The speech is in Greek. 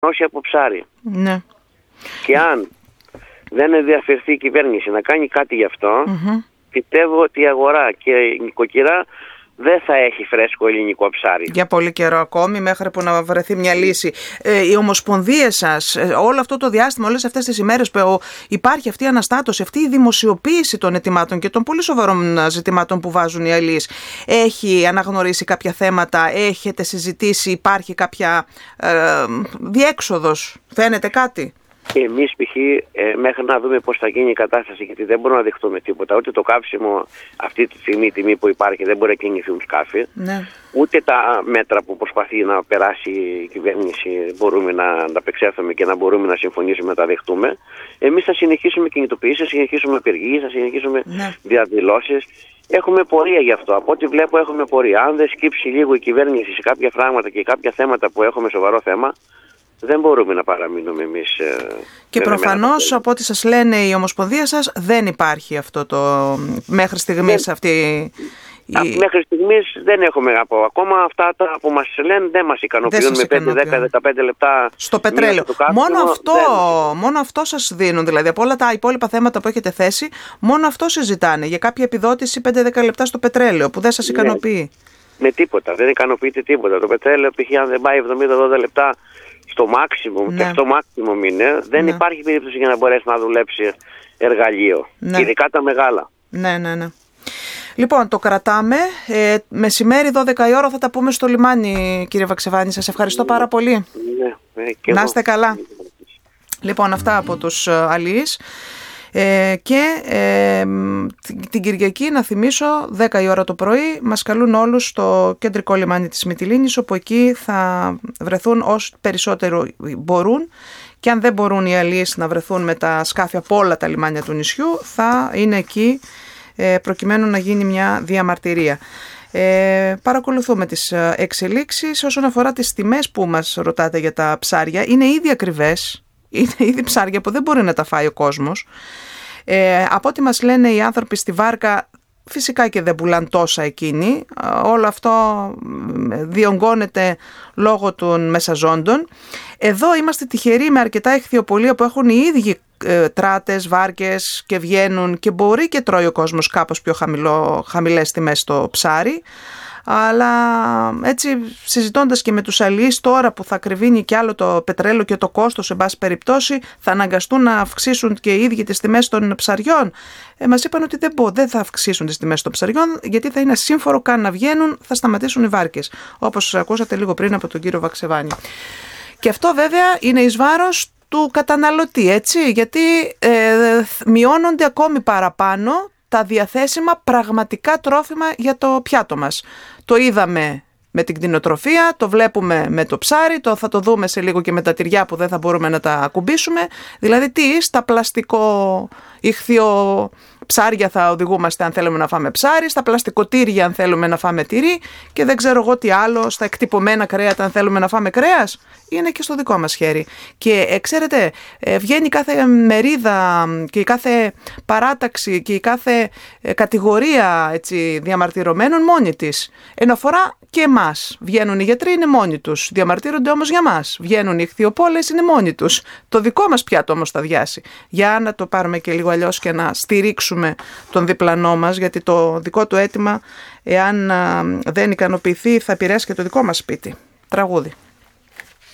όχι από ψάρι. Ναι. Και αν δεν ενδιαφερθεί η κυβέρνηση να κάνει κάτι γι' αυτό, πιστεύω ότι η αγορά και η νοικοκυρά δεν θα έχει φρέσκο ελληνικό ψάρι. Για πολύ καιρό ακόμη, μέχρι που να βρεθεί μια λύση. Οι ομοσπονδίες σας, όλο αυτό το διάστημα, όλες αυτές τις ημέρες που υπάρχει αυτή η αναστάτωση, αυτή η δημοσιοποίηση των αιτημάτων και των πολύ σοβαρών ζητημάτων που βάζουν οι αλληλείς, έχει αναγνωρίσει κάποια θέματα, έχετε συζητήσει, υπάρχει κάποια διέξοδος, φαίνεται κάτι? Εμείς π.χ. μέχρι να δούμε πώς θα γίνει η κατάσταση, γιατί δεν μπορούμε να δεχτούμε τίποτα. Ούτε το καύσιμο αυτή τη στιγμή, η τιμή που υπάρχει, δεν μπορεί να κινηθούν σκάφη. Ναι. Ούτε τα μέτρα που προσπαθεί να περάσει η κυβέρνηση μπορούμε να ανταπεξέλθουμε και να μπορούμε να συμφωνήσουμε να τα δεχτούμε. Εμείς θα συνεχίσουμε κινητοποιήσεις, θα συνεχίσουμε απεργίες, θα συνεχίσουμε διαδηλώσεις. Έχουμε πορεία γι' αυτό. Από ό,τι βλέπω έχουμε πορεία. Αν δεν σκύψει λίγο η κυβέρνηση σε κάποια πράγματα και κάποια θέματα που έχουμε σοβαρό θέμα, δεν μπορούμε να παραμείνουμε εμείς. Και προφανώς από ό,τι σας λένε η Ομοσπονδία σας δεν υπάρχει αυτό το μέχρι στιγμής Μέχρι στιγμής δεν έχουμε ακόμα αυτά που μας λένε, δεν μας ικανοποιούν με 5, 10, 15 λεπτά στο πετρέλαιο. Μόνο αυτό σας δίνουν, δηλαδή από όλα τα υπόλοιπα θέματα που έχετε θέσει, μόνο αυτό συζητάνε για κάποια επιδότηση 5-10 λεπτά στο πετρέλαιο που δεν σας ικανοποιεί. Με τίποτα, δεν ικανοποιείται τίποτα. Το πετρέλαιο π.χ. αν δεν πάει 70-80 λεπτά στο maximum, και αυτό maximum είναι, δεν υπάρχει περίπτωση για να μπορέσει να δουλέψει εργαλείο. Ειδικά τα μεγάλα. Ναι. Λοιπόν, το κρατάμε. Μεσημέρι 12 η ώρα θα τα πούμε στο λιμάνι, κύριε Βαξεβάνη. Σας ευχαριστώ πάρα πολύ. Να είστε καλά. Λοιπόν, αυτά από τους αλληλείς. Και την Κυριακή, να θυμίσω, 10 η ώρα το πρωί μας καλούν όλους στο κεντρικό λιμάνι της Μυτιλήνης, όπου εκεί θα βρεθούν όσοι περισσότερο μπορούν, και αν δεν μπορούν οι αλληλείς να βρεθούν με τα σκάφη από όλα τα λιμάνια του νησιού, θα είναι εκεί προκειμένου να γίνει μια διαμαρτυρία. Παρακολουθούμε τις εξελίξεις. Όσον αφορά τις τιμές που μας ρωτάτε για τα ψάρια, είναι ήδη ακριβές. Είναι ήδη ψάρια που δεν μπορεί να τα φάει ο κόσμος. Από ό,τι μας λένε οι άνθρωποι στη βάρκα, φυσικά και δεν πουλάν τόσα εκείνοι. Όλο αυτό διονγκώνεται λόγω των μεσαζόντων. Εδώ είμαστε τυχεροί με αρκετά ηχθειοπολεία που έχουν οι ίδιοι τράτες, βάρκες και βγαίνουν και μπορεί και τρώει ο κόσμος κάπως πιο χαμηλές τιμές στο ψάρι. Αλλά έτσι, συζητώντας και με τους αλληλείς, τώρα που θα κρυβίνει κι άλλο το πετρέλαιο και το κόστος, σε πάση περιπτώσει, θα αναγκαστούν να αυξήσουν και οι ίδιοι τις τιμές των ψαριών. Μας είπαν ότι δεν θα αυξήσουν τις τιμές των ψαριών, γιατί θα είναι ασύμφορο καν να βγαίνουν, θα σταματήσουν οι βάρκες. Όπως ακούσατε λίγο πριν από τον κύριο Βαξεβάνη. Και αυτό βέβαια είναι εις βάρος του καταναλωτή, έτσι, γιατί μειώνονται ακόμη παραπάνω τα διαθέσιμα πραγματικά τρόφιμα για το πιάτο μας. Το είδαμε με την κτηνοτροφία, το βλέπουμε με το ψάρι, θα το δούμε σε λίγο και με τα τυριά που δεν θα μπορούμε να τα ακουμπήσουμε. Δηλαδή στα πλαστικό ηχθείο ψάρια θα οδηγούμαστε αν θέλουμε να φάμε ψάρι, στα πλαστικοτήρια αν θέλουμε να φάμε τυρί και δεν ξέρω εγώ τι άλλο, στα εκτυπωμένα κρέατα αν θέλουμε να φάμε κρέας. Είναι και στο δικό μας χέρι. Και ξέρετε, βγαίνει κάθε μερίδα και η κάθε παράταξη και η κάθε κατηγορία, έτσι, διαμαρτυρωμένων μόνη της. Ενώ αφορά και εμάς. Βγαίνουν οι γιατροί, είναι μόνοι τους. Διαμαρτύρονται όμως για μας. Βγαίνουν οι ηχθειοπόλες, είναι μόνοι τους. Το δικό μας πιάτο όμως θα διάσει. Για να το πάρουμε και λίγο αλλιώς και να στηρίξουμε τον διπλανό μας, γιατί το δικό του αίτημα, εάν δεν ικανοποιηθεί, θα επηρεάσει και το δικό μας σπίτι. Τραγούδι.